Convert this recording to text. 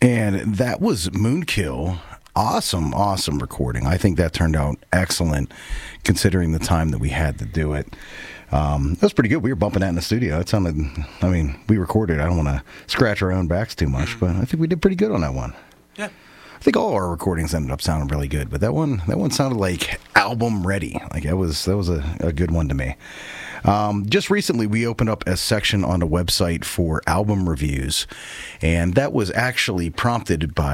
And that was Moonkill. Awesome recording. I think that turned out excellent considering the time that we had to do it. That was pretty good. We were bumping that in the studio. It sounded, we recorded. I don't want to scratch our own backs too much, but I think we did pretty good on that one. Yeah. I think all our recordings ended up sounding really good, but that one sounded like album ready. Like that was a good one to me. Just recently, we opened up a section on the website for album reviews, and that was actually prompted by